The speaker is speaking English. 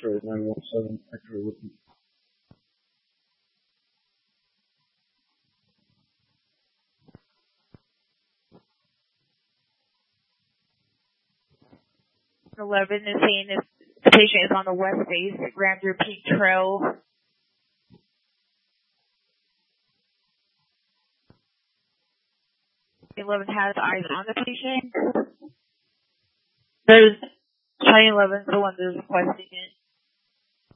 X-ray 917, X-ray looking. Eleven is saying this the patient is on the west face, Grandeur Peak Trail. The 11 has eyes on the patient. There's Charlie 11 is the one that's requesting it.